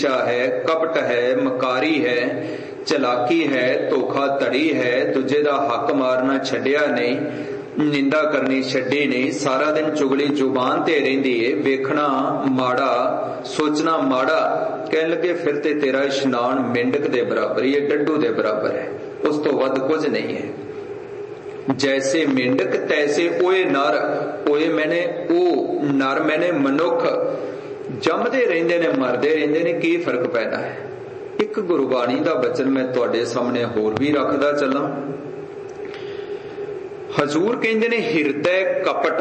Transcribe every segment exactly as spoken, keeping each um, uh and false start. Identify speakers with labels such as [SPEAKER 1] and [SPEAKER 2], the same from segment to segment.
[SPEAKER 1] है, कपट है, मकारी है, चलाकी है, धोखा धड़ी है, दूजे दा हक मारना छड्डिया नहीं, निंदा करनी छड्डी नहीं, सारा दिन चुगली जुबान ते रहिंदी है, वेखना माड़ा सोचना माड़ा। कहन लगे फिर ते तेरा इशनान मेंढक दे बराबर ही है, डड्डू दे बराबर है, उस तो वध कुछ नहीं है। जैसे मेंढक तैसे ओए नर, ओए मैंने ओ नर मैंने मनुख जमदे रहिंदे ने मरदे रहिंदे ने, की फर्क पैदा है। एक गुरबाणी दा बचन मैं तुहाडे सामने होर भी रखदा चलां। हजूर कहंदे ने हिरदै कपट,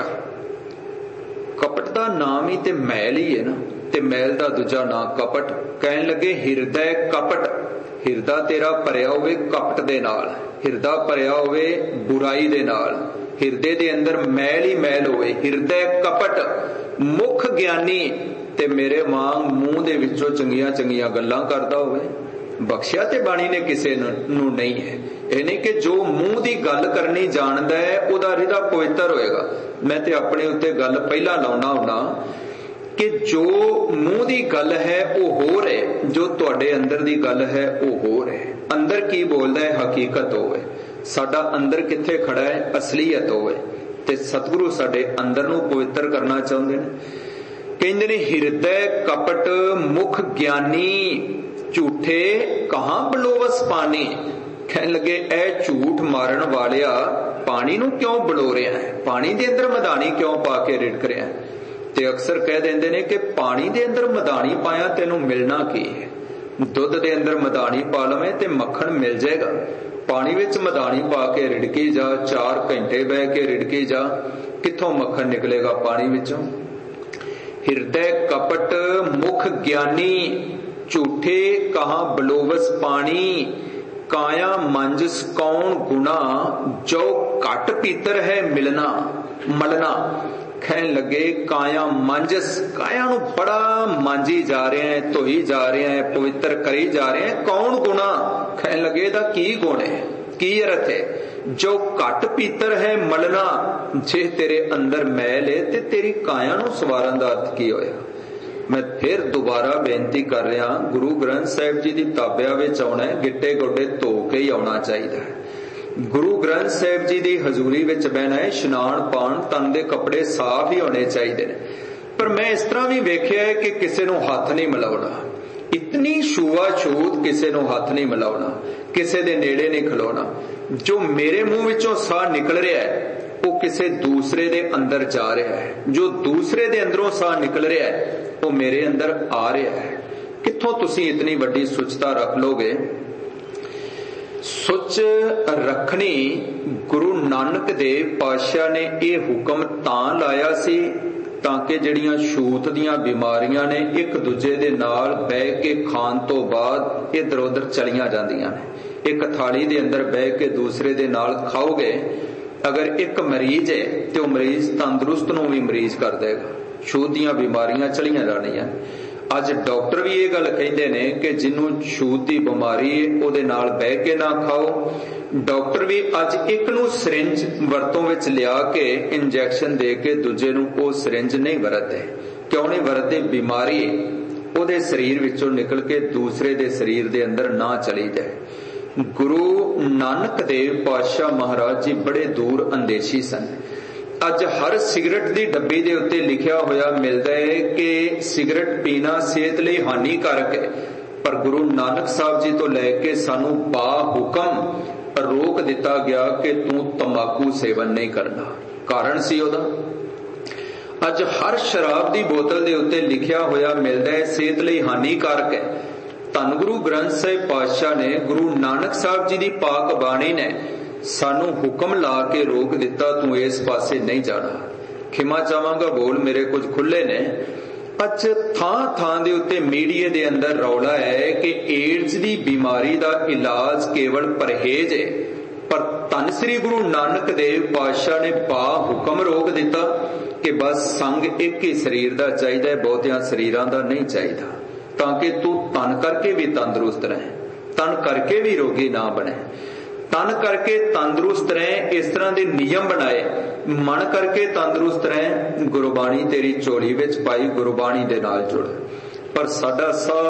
[SPEAKER 1] कपट दा नाम ही ते मैल ही है ना, ते मैल दा दूजा नाम कपट। कहन लगे हिरदै कपट, हिरदा तेरा भरिया होवे कपट दे नाल, हिरदा भरिया होवे बुराई दे नाल, हिरदे दे अंदर मैल ही मैल होवे। हिरदै कपट मुख ज्ञानी ते मेरे वांग मूंह दे विचों चंगियां चंगियां गल्लां करदा होवे। बख्शिया ते बाणी ने किसे नूं नहीं है, ਇਹ नहीं कि जो मूंह की गल करनी जानदा है उहदा हृदा पवित्र होएगा। मैं ते अपने उत्ते गल पहला लाउना हुंदा कि जो मूंह की गल है वह होर है, जो तुहाडे अंदर की गल है वह होर है। अंदर की बोलदा है हकीकत होवे, साडा अंदर कित्थे खड़ा है असलीयत होवे, ते सतगुरु साडे अंदर नूं पवित्र करना चाहुंदे ने। कहंदे ने हिरदै कपट मुख ज्ञानी, झूठे कहां बलोवस पानी। कहन लगे ए झूठ मारन वालिया पानी नूं क्यों बलो रहा है, पानी दे अंदर मधानी क्यों पा के रिड़क रहा है। ते अक्सर कह देंदे ने कि पानी दे अंदर मधानी पाया तेनू मिलना की है, दुध दे अंदर मधानी पा लवें ते मक्खन मिल जाएगा। पानी विच मधानी पा के रिड़की जा, चार घंटे बह के रिड़की जा, कित्थों मक्खन निकलेगा पानी विचों। हिरदै कपट मुख ज्ञानी, झूठे कहां बलोवस पानी, काया मंजस कौन गुना, जो घट पीतर है मिलना मलना। कहन लगे काया मंजस, काया नूं बड़ा मांजी जा रहे हैं, धोई जा रहे हैं, पवित्र करी जा रहे हैं, कौन गुना। कहन लगे इहदा की गुण है, की अर्थ है। जो घट पीतर है मलना, जे तेरे अंदर मैल है ते तेरी काया नूं सवारन दा अर्थ की होया। मैं फिर दोबारा बेनती कर रहा, गुरु ग्रंथ साहिब जी की ताबिया विच आउणा है, गिट्टे गोडे धो के ही आउणा चाहिए है। गुरु ग्रंथ साहिब जी की हजूरी विच बहना है, इशनान पाण, तन दे कपड़े साफ ही होने चाहिए। पर मैं इस तरह भी वेख्या है कि किसी नूं हथ नहीं मिलाउणा, इतनी छूआछूत किसी नूं हथ नहीं मिलाउणा, किसी दे नेड़े नहीं खलोना। जो मेरे मुंह विचों साह निकल रहा है वो किसी दूसरे दे अंदर जा रहा है, जो दूसरे दे अंदरों साह निकल रहा है वो मेरे अंदर आ रहा है। कित्थों तुसी इतनी वड्डी सुचता रख लोगे। सुच रखनी गुरु नानक देव पातशाह ने यह हुक्म तां लाया सी ताकि जड़ियां छूत दियां बीमारियां ने एक दूजे दे नाल बह के खान तो बाद इधर उधर चलियां जांदियां ने। एक थाली दे अंदर बह के दूसरे दे नाल खाओगे, अगर एक मरीज है तो मरीज तंदुरुस्त नूं भी मरीज कर देगा। छूत दियां बीमारियां चलियां जाणियां। अज डॉक्टर भी ये गल कहिंदे ने कि जिन्हों छूत की बीमारी है उहदे नाल बह के ना खाओ। डॉक्टर भी अज एक नूं सिरिंज वरतों विच लिया के इंजैक्शन दे के दूजे नूं ओह सिरिंज नहीं वरतदे। क्यों नहीं वरतदे? बीमारी उहदे शरीर विचों निकल के दूसरे दे शरीर दे अंदर ना चली जाए। गुरु नानक देव पातशाह महाराज जी बड़े दूर अंदेशी सन। अज हर सिगरेट की डब्बी दे उत्ते लिखिया होया मिलता है कि सिगरेट पीना सेहत लई हानिकारक है, पर गुरु नानक साहब जी तो लैके सानू बा हुक्म रोक दिता गया कि तू तंबाकू सेवन नहीं करना। कारण सी ओदा। अज हर शराब की बोतल दे उत्ते लिखिया होया मिलता है सेहत लई हानिकारक है। धन गुरु ग्रंथ साहिब पातशाह ने, गुरु नानक साहब जी की पाक बाणी ने सानू हुक्म ला के रोक दिता, तू इस पासे नहीं जाना। खिमा चाहांगा बोल मेरे कुछ खुले ने। अच थां थां दे उत्ते मीडिया दे अंदर रौला है कि एड्स की बीमारी का इलाज केवल परहेज है, पर धन श्री गुरु नानक देव पातशाह ने बा हुक्म रोक दिता कि बस संग एक ही शरीर का चाहिए, बहुतियां शरीरां दा नहीं चाहिए, ताकि तू तन करके भी तंदुरुस्त रहे, तन करके भी रोगी ना बने। तन करके तंदुरुस्त रहे, इस तरह के नियम बनाए। मन करके तंदुरुस्त रहे, गुरबाणी तेरी झोली विच पाई, गुरबाणी दे नाल जुड़। पर साडा